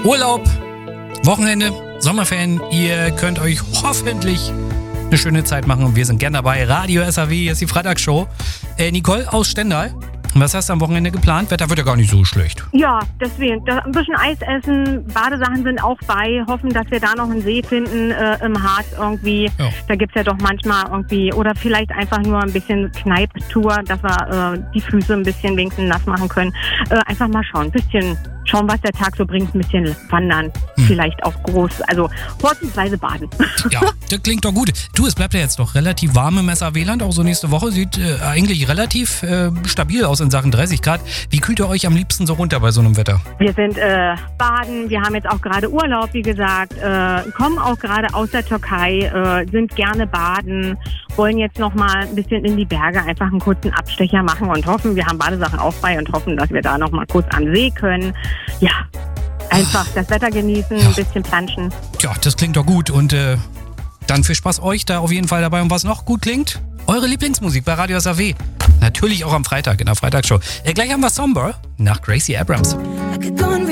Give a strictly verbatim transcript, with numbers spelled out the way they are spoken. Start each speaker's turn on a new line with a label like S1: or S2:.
S1: Urlaub, Wochenende, Sommerferien. Ihr könnt euch hoffentlich eine schöne Zeit machen und wir sind gern dabei. Radio S A W, hier ist die Freitagsshow. Äh, Nicole aus Stendal, was hast du am Wochenende geplant? Wetter wird ja gar nicht so schlecht.
S2: Ja, deswegen. Da, ein bisschen Eis essen, Badesachen sind auch bei. Hoffen, dass wir da noch einen See finden äh, im Harz irgendwie. Ja. Da gibt es ja doch manchmal irgendwie. Oder vielleicht einfach nur ein bisschen Kneipptour, dass wir äh, die Füße ein bisschen wenigstens nass machen können. Äh, einfach mal schauen. Ein bisschen schauen, was der Tag so bringt. Ein bisschen wandern. Hm. Vielleicht auch groß. Also vorzugsweise baden.
S1: Ja, das klingt doch gut. Du, es bleibt ja jetzt doch relativ warm im S A W-Land. Auch so nächste Woche sieht äh, eigentlich relativ äh, stabil aus in Sachen dreißig Grad. Wie kühlt ihr euch am liebsten so runter bei so einem Wetter?
S2: Wir sind äh, baden, wir haben jetzt auch gerade Urlaub, wie gesagt, äh, kommen auch gerade aus der Türkei, äh, sind gerne baden, wollen jetzt noch mal ein bisschen in die Berge einfach einen kurzen Abstecher machen und hoffen, wir haben Badesachen auch bei und hoffen, dass wir da noch mal kurz am See können. Ja, einfach das Wetter genießen, ja. Ein bisschen planschen.
S1: Ja, das klingt doch gut und äh, dann viel Spaß euch da auf jeden Fall dabei. Und was noch gut klingt? Eure Lieblingsmusik bei Radio S A W. Natürlich auch am Freitag in der Freitagsshow. Äh, gleich haben wir Somber nach Gracie Abrams.